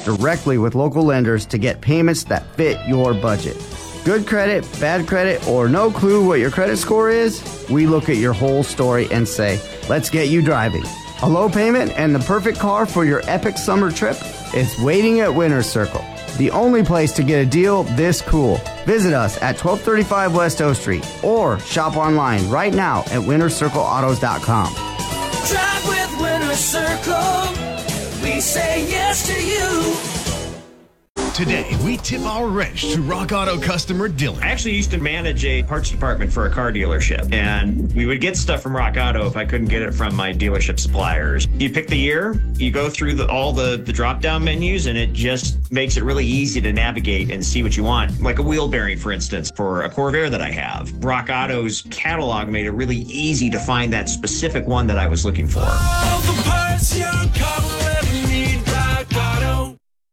directly with local lenders to get payments that fit your budget. Good credit, bad credit, or no clue what your credit score is? We look at your whole story and say, let's get you driving. A low payment and the perfect car for your epic summer trip? It's waiting at Winter Circle, the only place to get a deal this cool. Visit us at 1235 West O Street or shop online right now at wintercircleautos.com. Drive with Winter Circle. We say yes to you. Today, we tip our wrench to Rock Auto customer Dylan. I actually used to manage a parts department for a car dealership, and we would get stuff from Rock Auto if I couldn't get it from my dealership suppliers. You pick the year, you go through all the drop-down menus, and it just makes it really easy to navigate and see what you want. Like a wheel bearing, for instance, for a Corvair that I have. Rock Auto's catalog made it really easy to find that specific one that I was looking for. All the parts your car will ever need, Rock Auto.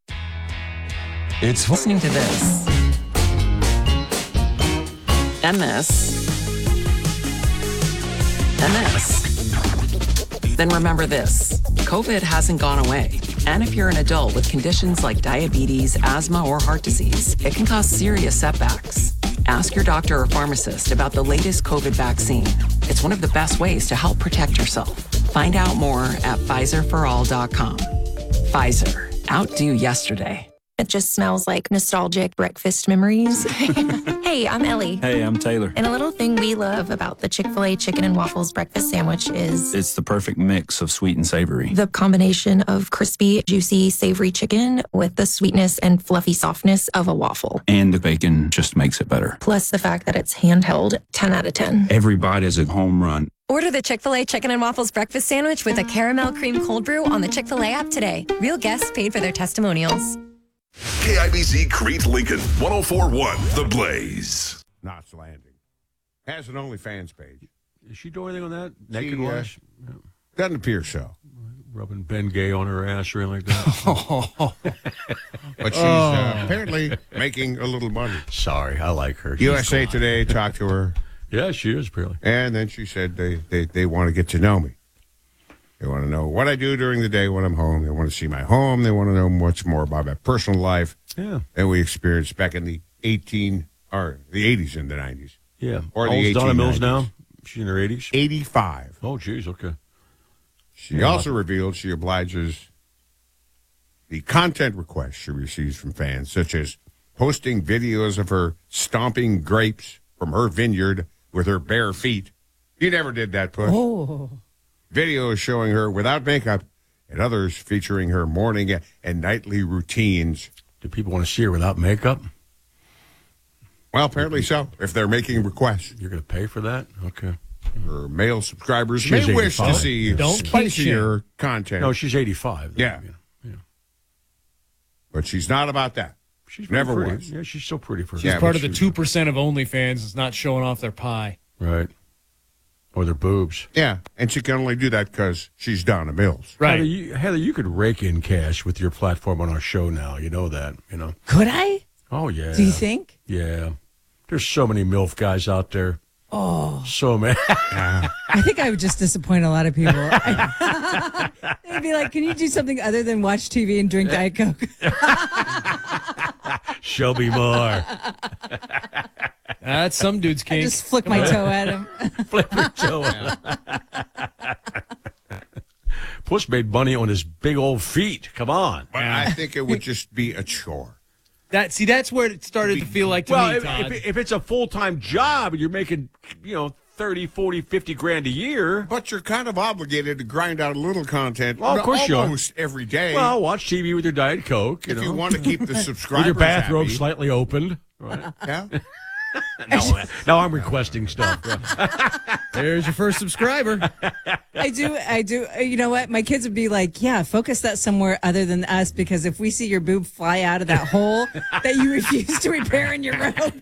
It's listening to this. And this. And this. Then remember this. COVID hasn't gone away. And if you're an adult with conditions like diabetes, asthma, or heart disease, it can cause serious setbacks. Ask your doctor or pharmacist about the latest COVID vaccine. It's one of the best ways to help protect yourself. Find out more at PfizerForAll.com. Pfizer. Outdo yesterday. It just smells like nostalgic breakfast memories. Hey, I'm Ellie. Hey, I'm Taylor. And a little thing we love about the Chick-fil-A chicken and waffles breakfast sandwich is... It's the perfect mix of sweet and savory. The combination of crispy, juicy, savory chicken with the sweetness and fluffy softness of a waffle. And the bacon just makes it better. Plus the fact that it's handheld, 10 out of 10. Every bite is a home run. Order the Chick-fil-A Chicken and Waffles Breakfast Sandwich with a caramel cream cold brew on the Chick-fil-A app today. Real guests paid for their testimonials. KIBZ Crete Lincoln, 104.1 The Blaze. Knots Landing has an OnlyFans page. Is she doing anything on that? Naked Wash? Doesn't appear so. Rubbing Ben Gay on her ass or anything like that? But she's apparently making a little money. Sorry, I like her. USA Today talked to her. Yeah, she is, apparently. And then she said they want to get to know me. They want to know what I do during the day when I'm home. They want to see my home. They want to know much more about my personal life than we experienced back in the 80s and the 90s. Yeah. Or How the old's Donna 1890s. Mills now? She's in her 80s? 85. Oh, geez, okay. She also revealed she obliges the content requests she receives from fans, such as posting videos of her stomping grapes from her vineyard with her bare feet. You never did that, Push. Oh. Videos showing her without makeup and others featuring her morning and nightly routines. Do people want to see her without makeup? Well, apparently so. If they're making requests. You're going to pay for that? Okay. Her male subscribers She's may wish 85. to see spicier content. No, she's 85. Yeah. But she's not about that. She's never pretty. was. Yeah, she's so pretty for her. She's part of the 2% of OnlyFans that's not showing off their pie. Right. Or their boobs. Yeah, and she can only do that because she's Donna Mills. Right. Heather, you could rake in cash with your platform on our show now. You know that, you know. Could I? Oh, yeah. Do you think? Yeah. There's so many MILF guys out there. Oh. So many. I think I would just disappoint a lot of people. They'd be like, can you do something other than watch TV and drink Diet Coke? Show me more. That's some dude's kink. I just flick my toe at him. Flip your toe at him. Puss made money on his big old feet. Come on. But I think it would just be a chore. That's where it started to feel like to me, Todd. If it's a full-time job and you're making, 30, 40, 50 grand a year. But you're kind of obligated to grind out a little content Well, of course you are. almost every day. Well, watch TV with your Diet Coke. If you want to keep the subscribers with your bathrobe happy. slightly opened. Right. Yeah. Now I'm requesting stuff. There's your first subscriber. I do. You know what? My kids would be like, yeah, focus that somewhere other than us, because if we see your boob fly out of that hole that you refuse to repair in your robe.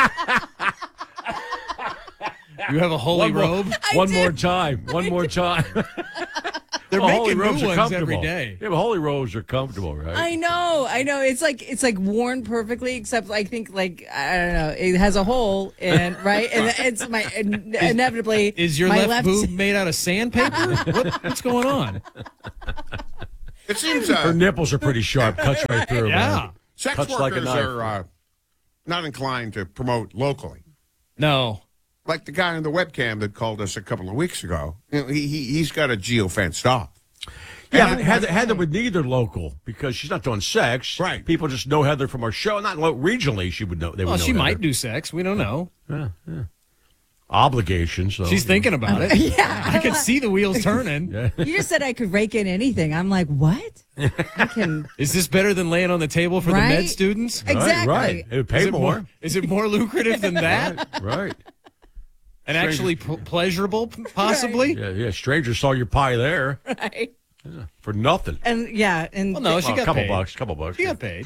You have a holy robe? One more time. They're holy making robes new are ones comfortable. every day. Yeah, but holy robes are comfortable, right? I know. It's like worn perfectly, except I think I don't know. It has a hole, and right, and it's inevitably. Is your left boob made out of sandpaper? What's going on? It seems Her nipples are pretty sharp. Cuts right through. Yeah. Man. sex Cuts like a workers knife. are not inclined to promote locally. No. Like the guy on the webcam that called us a couple of weeks ago. You know, he's got a geo-fenced off. Yeah, but Heather would neither local because she's not doing sex. Right. People just know Heather from our show. Not regionally, she would know. They would Well, know she Heather. might do sex. We don't know. Yeah. Obligations. So, She's thinking about it. Yeah. I could see the wheels turning. Yeah. You just said I could rake in anything. I'm like, what? I can. Is this better than laying on the table for Right? the med students? Exactly. Right. It would pay more. Is it more lucrative than that? Right. And actually pleasurable, possibly? Yeah. Strangers saw your pie there Right. for nothing. And and Well, no, she got couple paid. bucks. Couple bucks. She got paid.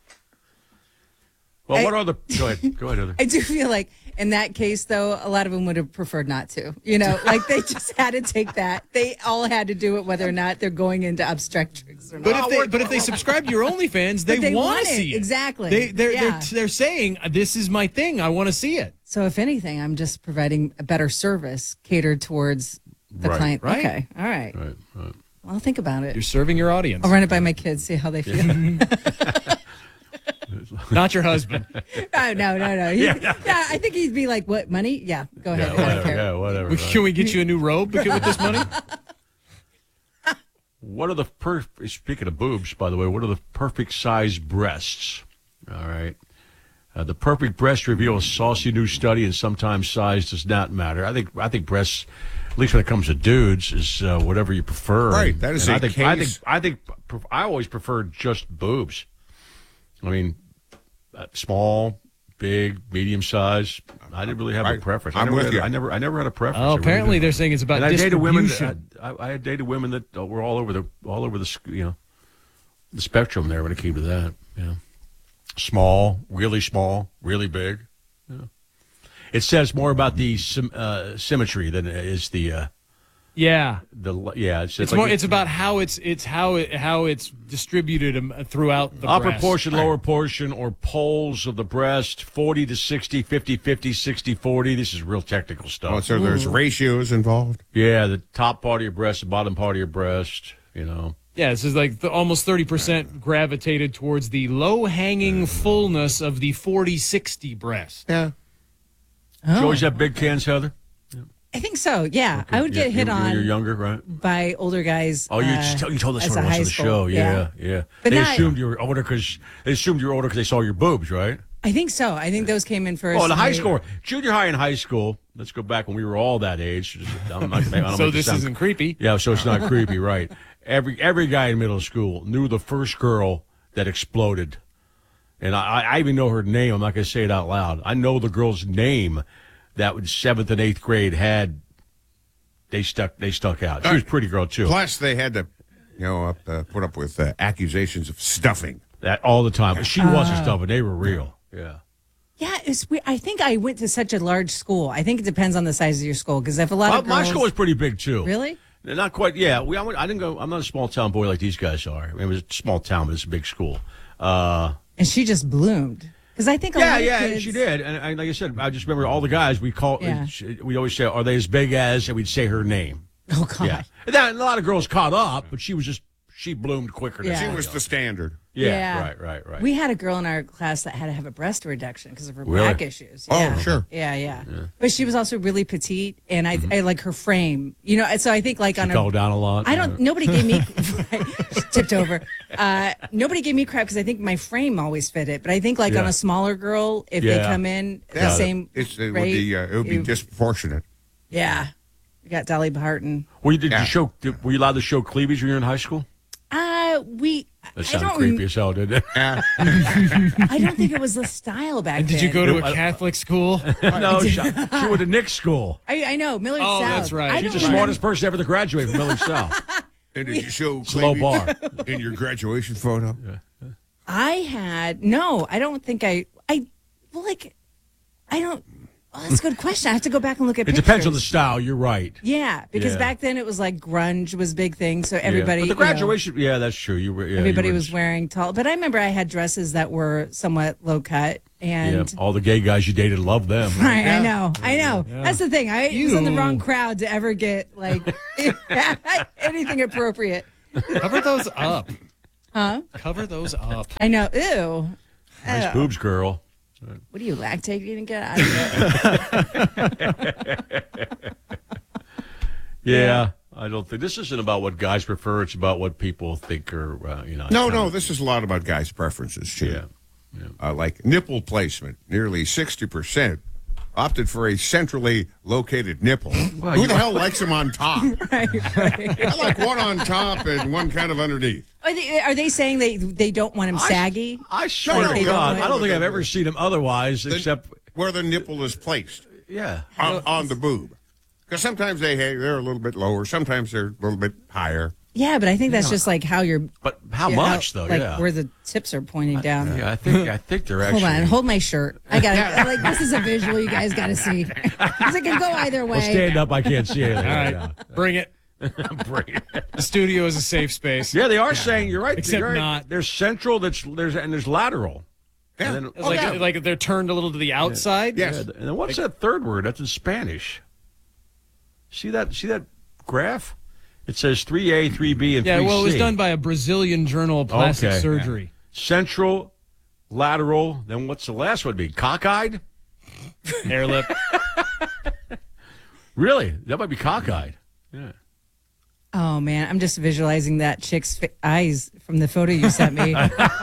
Well, what are the? Go ahead. Go ahead, Heather. I do feel like in that case, though, a lot of them would have preferred not to. You know, like they just had to take that. They all had to do it, whether or not they're going into obstetrics or not. But if they subscribe to your OnlyFans, But they want want to it. see it. Exactly. They're saying this is my thing. I want to see it. So if anything, I'm just providing a better service catered towards the Right. client. Right. Okay. All right. Right. Well, I'll think about it. You're serving your audience, I'll run it by my kids, see how they feel. not your husband. Oh, no. Yeah, I think he'd be like, what, money? Yeah, go ahead. I don't Whatever. care. Yeah. Whatever. right. Can we get you a new robe with this money? What are the speaking of boobs, by the way? What are the perfect size breasts? All right. The perfect breast reveal a saucy new study, and sometimes size does not matter. I think breasts, at least when it comes to dudes, is whatever you prefer. Right, that is And a case. I always preferred just boobs. I mean, small, big, medium size. I didn't really have a preference. I'm with you. I never had a preference. Oh, I really apparently didn't. they're saying it's about And I dated women. distribution. I had dated women that were all over the spectrum there when it came to that. Yeah, small, really big. Yeah. It says more about the symmetry than it is the. Yeah. It's more. like It's about how it's distributed throughout the upper breast. portion, lower portion, or poles of the breast, 40 to 60, 50-50, 60-40. This is real technical stuff. Oh, so there's ratios involved? Yeah, the top part of your breast, the bottom part of your breast, you know. Yeah, this is like almost 30% gravitated towards the low-hanging fullness of the 40-60 breast. Yeah. Did you always have big cans, Heather? I think so, yeah. I would get hit When you're on younger, right? by older guys. Oh, you told us as when a I was high on the school. show. Yeah. But They not- assumed you were older because they saw your boobs, right? I think so. I think those came in first. Oh, the high They- school, junior high and high school. Let's go back when we were all that age. I don't So make this sound- isn't creepy. Yeah, so it's not creepy, right? Every guy in middle school knew the first girl that exploded, and I even know her name. I'm not going to say it out loud. I know the girl's name that was 7th and 8th grade had. They stuck out. She was a pretty girl too. Plus, they had to, put up with accusations of stuffing. That all the time. But she wasn't stuffing. They were real. Yeah. Yeah, it's weird. I think I went to such a large school. I think it depends on the size of your school because if a lot of girls, My school was pretty big too. Really? Not quite. Yeah, I didn't go. I'm not a small town boy like these guys are. I mean, it was a small town, but it's a big school. And she just bloomed because I think a lot of kids, she did. And like I said, I just remember all the guys we call. Yeah. We always say, "Are they as big as?" And we'd say her name. Oh God. Yeah, and a lot of girls caught up, but she bloomed quicker. Than Yeah. She was the standard. Yeah. Right. We had a girl in our class that had to have a breast reduction because of her Really? back issues. Oh, Yeah. sure. Yeah. But she was also really petite, and I like her frame. So I think like She on fell her. down a lot. I don't. Nobody gave me. She tipped over. Nobody gave me crap because I think my frame always fit it. But I think like on a smaller girl, if they come in the same It would rate, be disproportionate. Yeah. We got Dolly Parton. Were you allowed to show cleavage when you were in high school? That I sounded don't creepy as hell, didn't it? I don't think it was the style back then. Did you go to a Catholic school? No, she went to Nick's school. I know Millard Oh, South. that's right. I She's don't the remember- smartest person ever to graduate from Millard South. And did you show Slow cleavage bar. in your graduation photo? I don't think I don't. Oh, that's a good question. I have to go back and look at It pictures. depends on the style. You're right. Yeah, because Yeah. back then it was like grunge was a big thing, so everybody. But the graduation, that's true. You were. Yeah, everybody you were, was wearing tall. But I remember I had dresses that were somewhat low cut, and all the gay guys you dated loved them. right, I know. That's the thing. I was in the wrong crowd to ever get like anything appropriate. Cover those up. Huh? Cover those up. I know. Ew. Nice Ew. boobs, girl. What are you lactating? Get out of here. Yeah, I don't think this isn't about what guys prefer. It's about what people think are, No, this is a lot about guys' preferences, too. Yeah. Like nipple placement, nearly 60% opted for a centrally located nipple. Who the hell likes them on top? right. I like one on top and one kind of underneath. Are they saying they don't want him saggy? I swear to God, I don't think I've ever seen him otherwise, except where the nipple is placed. Yeah, on the boob. Because sometimes they're a little bit lower, sometimes they're a little bit higher. Yeah, but I think that's just like how you're. But how much though? Like yeah, where the tips are pointing down. Yeah, I think they're actually. Hold on, hold my shirt. I got it. Like this is a visual you guys got to see. Because it can go either way. Well, stand up. I can't see anything. All right, bring it. Bring it. The studio is a safe space. Yeah, they are saying you're right. Except you're right. not. There's central. There's lateral. Yeah. And then, Like they're turned a little to the outside. Yes. Yeah, and then what's that third word? That's in Spanish. See that graph? It says 3A, 3B, and 3C. Yeah, well, it was done by a Brazilian journal of plastic surgery. Yeah. Central, lateral, then what's the last one be? Cockeyed? Hair lip. Really? That might be cockeyed. Yeah. Oh man, I'm just visualizing that chick's eyes from the photo you sent me.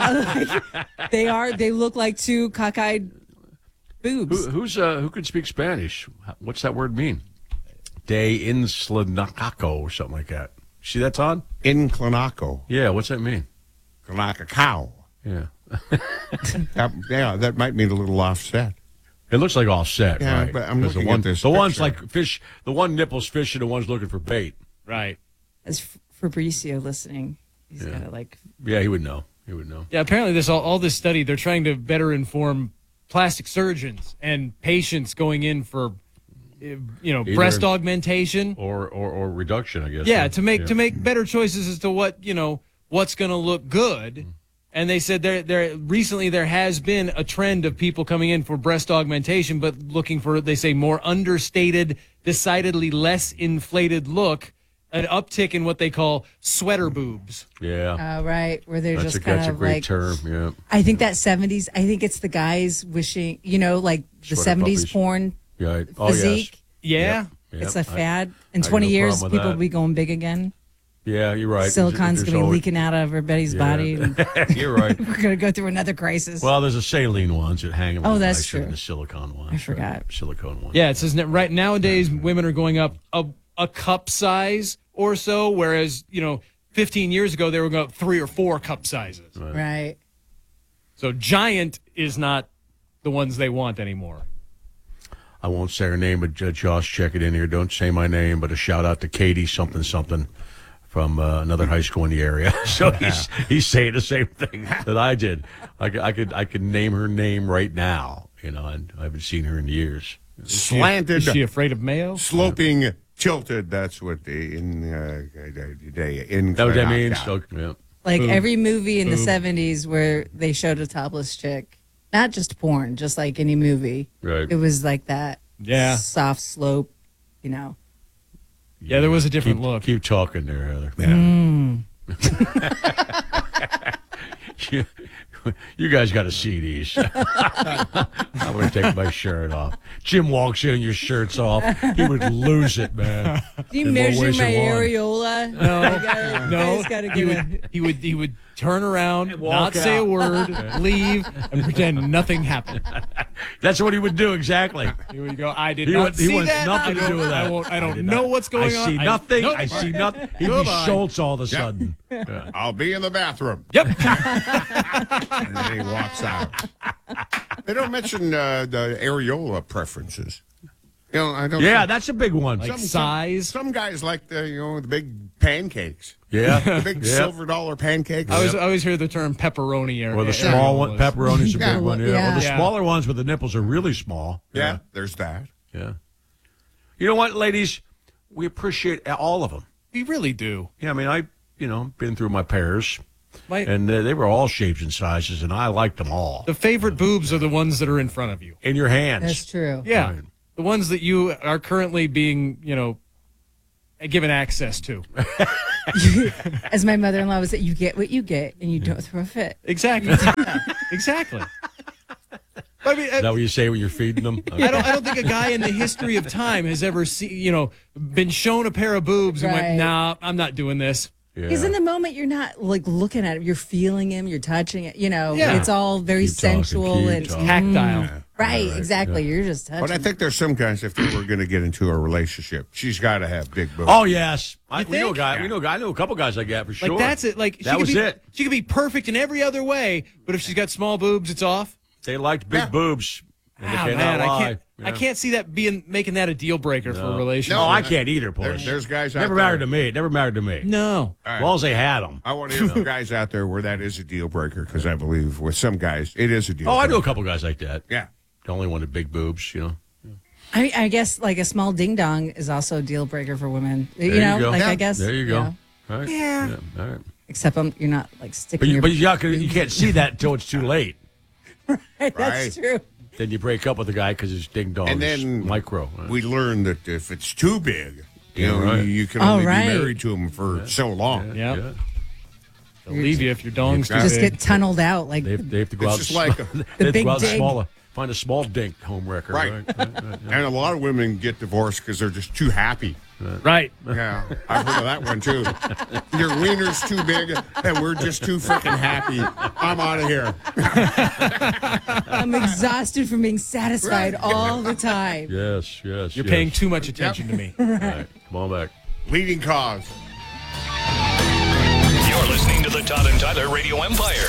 They look like two cockeyed boobs. Who can speak Spanish? What's that word mean? De inclinaco or something like that. See that, Todd? Inclinaco. Yeah, what's that mean? Like a cow. Yeah. That might mean a little offset. It looks like offset, Yeah, right? but I'm 'Cause looking at this the one's picture. like fish. The one nipple's fishing, the one's looking for bait. Right. As Fabrizio listening, he's got to like. Yeah, he would know. He would know. Yeah, apparently this all this study, they're trying to better inform plastic surgeons and patients going in for Either breast augmentation or reduction, I guess. Yeah, to make better choices as to what's going to look good. And they said there recently there has been a trend of people coming in for breast augmentation, but looking for, they say, more understated, decidedly less inflated look, an uptick in what they call sweater boobs. Yeah. Right, where they're just kind that's of a great like. term. Yeah. I think that 70s. I think it's the guys wishing, like the Sweater 70s puppies. porn Yeah. physique. Yeah. Yep. It's a fad. In I 20 have no years, problem with people that. will be going big again. Yeah, you're right. Silicone's There's going to be always- leaking out of everybody's body. And You're right. we're going to go through another crisis. Well, there's a saline ones that hang. Oh, that's nicer than true. The silicone ones. I forgot. Right? Silicone ones. Yeah, it says right nowadays women are going up a cup size or so, whereas 15 years ago they were going up 3 or 4 cup sizes. Right. So giant is not the ones they want anymore. I won't say her name, but Josh, check it in here. Don't say my name, but a shout out to Katie something from another high school in the area. So he's saying the same thing that I did. I could name her name right now. And I haven't seen her in years. Slanted. Is she afraid of mayo? Sloping, tilted. That's what in That what that means? So, yeah. Like every movie in the 70s where they showed a topless chick. Not just porn, just like any movie. Right. It was like that. Yeah. Soft slope, Yeah, there was a different look. Keep talking there, Heather. Yeah. You guys got to see these. I'm going to take my shirt off. Jim walks in and your shirt's off. He would lose it, man. Do you In more measure ways my than one. areola? No. He would turn around, walk not say a out. word, leave, and pretend nothing happened. That's what he would do, exactly. He would go, I did He not would- he see wants that. nothing to do with that. I don't know what's going I on. see nothing. Nope. I see nothing. He'd be Goodbye. Schultz all of a sudden. I'll be in the bathroom. Yep. And then he walks out. They don't mention the areola preferences. I don't. Yeah, that's a big one. Like size. Some guys like the big pancakes. Yeah. The big Yeah. silver dollar pancakes. I always hear the term pepperoni. Or the small one, pepperoni's a Yeah. big one. Yeah. Yeah. Or the Yeah. smaller ones with the nipples are really small. Yeah, there's that. Yeah. You know what, ladies? We appreciate all of them. We really do. Yeah, I mean, been through my pairs, My- and they were all shapes and sizes, and I liked them all. The favorite boobs are the ones that are in front of you. In your hands. That's true. Yeah. Right. The ones that you are currently being, given access to. as my mother-in-law would say, you get what you get, and you don't throw a fit. Exactly. Exactly. I mean, is that what you say when you're feeding them? Okay. I don't think a guy in the history of time has ever been shown a pair of boobs and went, nah, I'm not doing this. Because in the moment, you're not like looking at him, you're feeling him, you're touching it. Yeah. It's all very sensual and tactile. Right, exactly. You're just touching. But I think there's some guys, if they were going to get into a relationship, she's got to have big boobs. Oh yes, we know a guy. I know a couple guys like that for sure. Like that's it. Like that was it. She could be perfect in every other way, but if she's got small boobs, it's off. They liked big boobs. And they cannot lie. I can't see that making that a deal breaker for a relationship. No, I can't either. There's guys out never there. married to me. Never married to me. No, as long as they had them. I want to hear some guys out there where that is a deal breaker because I believe with some guys it is a deal. Oh, breaker. I know a couple guys like that. Yeah, the only one with big boobs, I guess like a small ding dong is also a deal breaker for women. There you go. Like Yeah. I guess there you go. All right. Yeah. All right. Except you're not like sticking. But you can't see that until it's too late. That's true. Then you break up with the guy because his ding dong and is then micro. We learned that if it's too big, right. you can only be married to him for so long. Yeah. They'll leave you if your dong's too just big. get tunneled out like They have to go out. It's just like the big dig. Find a small dink home wrecker. Right. And a lot of women get divorced because they're just too happy. Right. Yeah, I've heard of that one too. Your wiener's too big, and we're just too freaking happy. I'm out of here. I'm exhausted from being satisfied all the time. Yes. You're paying too much attention to me. All right, come on back. Leading cause. You're listening to the Todd and Tyler Radio Empire.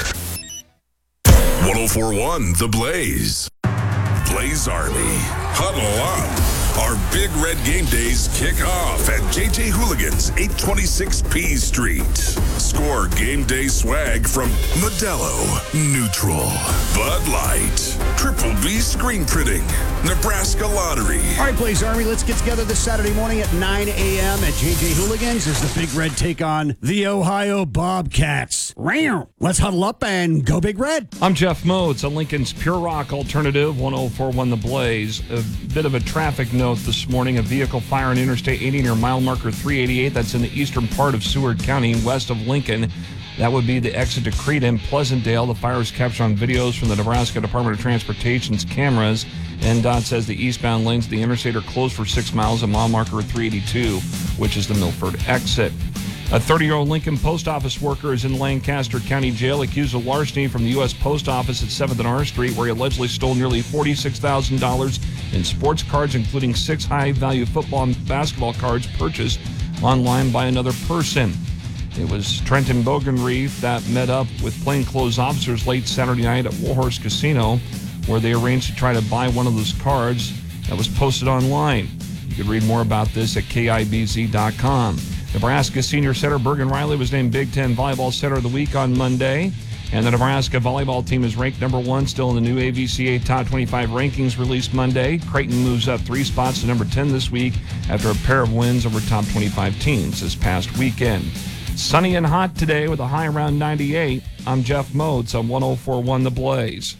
1041 The Blaze. Blaze Army. Huddle up. Our Big Red Game Days kick off at JJ Hooligans, 826 P Street. Score game day swag from Modelo, Neutral, Bud Light, Triple B Screen Printing, Nebraska Lottery. All right, Blaze Army, let's get together this Saturday morning at 9 a.m. at JJ Hooligans as the Big Red take on the Ohio Bobcats. Let's huddle up and go Big Red. I'm Jeff Modes on Lincoln's Pure Rock Alternative, 1041 The Blaze. A bit of a traffic note this morning. A vehicle fire on Interstate 80 near mile marker 388. That's in the eastern part of Seward County, west of Lincoln. That would be the exit to Crete and Pleasantdale. The fire is captured on videos from the Nebraska Department of Transportation's cameras. NDOT says the eastbound lanes of the interstate are closed for 6 miles at mile marker 382, which is the Milford exit. A 30-year-old Lincoln post office worker is in Lancaster County Jail accused of larceny from the U.S. Post Office at 7th and R Street, where he allegedly stole nearly $46,000 in sports cards, including 6 high-value football and basketball cards purchased online by another person. It was Trenton Bogenreef that met up with plainclothes officers late Saturday night at Warhorse Casino, where they arranged to try to buy one of those cards that was posted online. You can read more about this at KIBZ.com. Nebraska senior setter Bergen Riley was named Big Ten Volleyball Setter of the Week on Monday. And the Nebraska volleyball team is ranked number 1 still in the new AVCA Top 25 rankings released Monday. Creighton moves up 3 spots to number 10 this week after a pair of wins over top 25 teams this past weekend. Sunny and hot today with a high around 98. I'm Jeff Modes on 1041 The Blaze.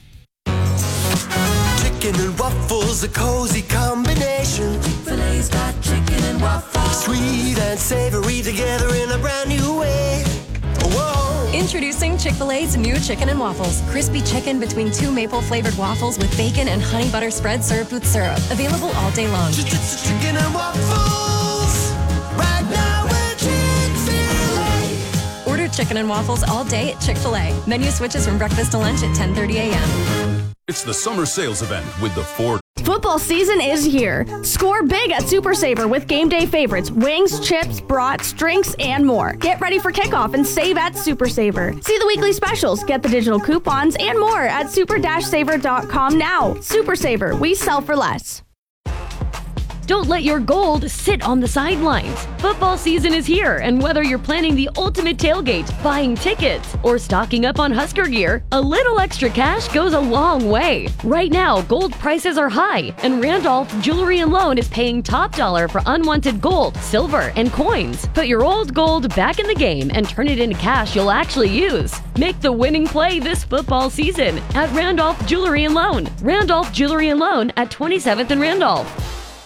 Chicken and waffles, a cozy combination. Chick-fil-A's got chicken and waffles. Sweet and savory together in a brand new way. Whoa. Introducing Chick-fil-A's new chicken and waffles. Crispy chicken between 2 maple-flavored waffles with bacon and honey butter spread served with syrup. Available all day long. Chicken and waffles. Right now at Chick-fil-A. Order chicken and waffles all day at Chick-fil-A. Menu switches from breakfast to lunch at 10:30 a.m. It's the summer sales event with the Ford. Football season is here. Score big at Super Saver with game day favorites, wings, chips, brats, drinks, and more. Get ready for kickoff and save at Super Saver. See the weekly specials, get the digital coupons, and more at super-saver.com now. Super Saver, we sell for less. Don't let your gold sit on the sidelines. Football season is here, and whether you're planning the ultimate tailgate, buying tickets, or stocking up on Husker gear, a little extra cash goes a long way. Right now, gold prices are high, and Randolph Jewelry and Loan is paying top dollar for unwanted gold, silver, and coins. Put your old gold back in the game and turn it into cash you'll actually use. Make the winning play this football season at Randolph Jewelry and Loan. Randolph Jewelry and Loan at 27th and Randolph.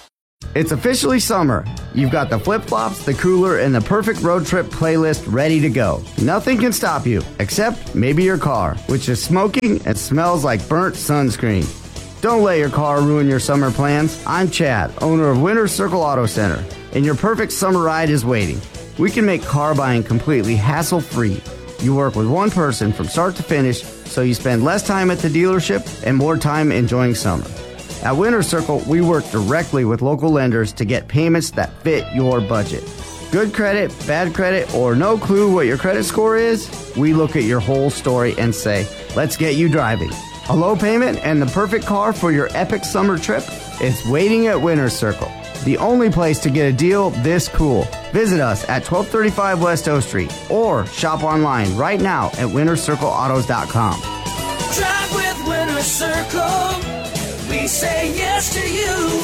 It's officially summer. You've got the flip-flops, the cooler, and the perfect road trip playlist ready to go. Nothing can stop you, except maybe your car, which is smoking and smells like burnt sunscreen. Don't let your car ruin your summer plans. I'm Chad, owner of Winter Circle Auto Center, and your perfect summer ride is waiting. We can make car buying completely hassle-free. You work with one person from start to finish, so you spend less time at the dealership and more time enjoying summer. At Winter Circle, we work directly with local lenders to get payments that fit your budget. Good credit, bad credit, or no clue what your credit score is? We look at your whole story and say, let's get you driving. A low payment and the perfect car for your epic summer trip is waiting at Winter Circle, the only place to get a deal this cool. Visit us at 1235 West O Street or shop online right now at wintercircleautos.com. Drive with Winter Circle. We say yes to you.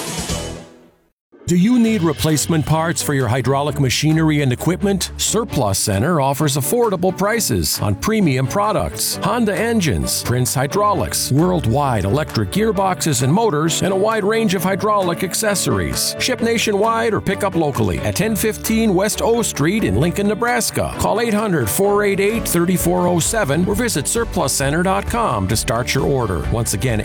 Do you need replacement parts for your hydraulic machinery and equipment? Surplus Center offers affordable prices on premium products, Honda engines, Prince Hydraulics, worldwide electric gearboxes and motors, and a wide range of hydraulic accessories. Ship nationwide or pick up locally at 1015 West O Street in Lincoln, Nebraska. Call 800-488-3407 or visit surpluscenter.com to start your order. Once again,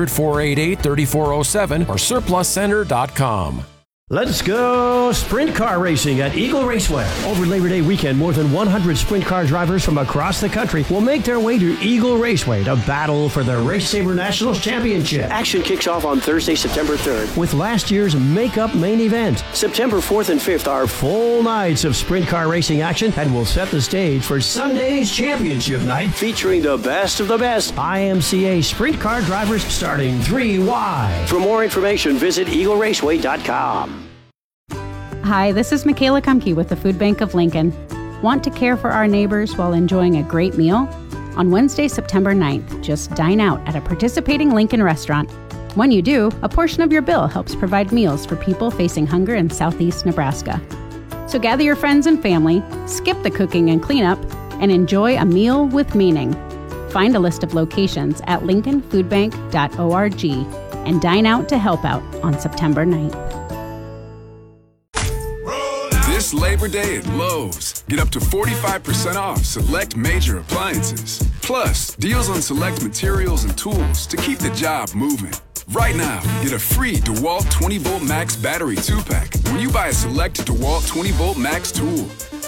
800-488-3407 or surpluscenter.com. Let's go sprint car racing at Eagle Raceway. Over Labor Day weekend, more than 100 sprint car drivers from across the country will make their way to Eagle Raceway to battle for the Race Saver Nationals Championship. Action kicks off on Thursday, September 3rd with last year's makeup main event. September 4th and 5th are full nights of sprint car racing action and will set the stage for Sunday's championship night featuring the best of the best IMCA sprint car drivers starting 3 wide. For more information, visit eagleraceway.com. Hi, this is Michaela Kumke with the Food Bank of Lincoln. Want to care for our neighbors while enjoying a great meal? On Wednesday, September 9th, just dine out at a participating Lincoln restaurant. When you do, a portion of your bill helps provide meals for people facing hunger in southeast Nebraska. So gather your friends and family, skip the cooking and cleanup, and enjoy a meal with meaning. Find a list of locations at lincolnfoodbank.org and dine out to help out on September 9th. This Labor Day at Lowe's. Get up to 45% off select major appliances. Plus, deals on select materials and tools to keep the job moving. Right now, get a free DeWalt 20-Volt Max Battery 2-pack when you buy a select DeWalt 20-Volt Max tool.